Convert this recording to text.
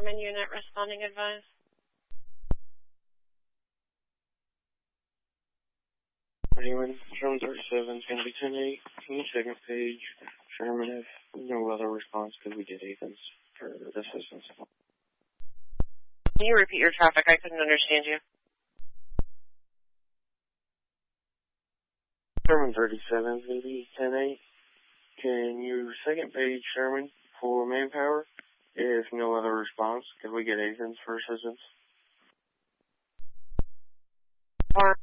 Sherman unit responding advice. Anyone, Sherman 37 is going to be 10-8. On the second page, Sherman, if no other response, could we get Athens for assistance? Can you repeat your traffic? I couldn't understand you. Sherman 37 is going to be 10-8. Can you second page, Sherman, for manpower? If no other response, could we get Athens for assistance?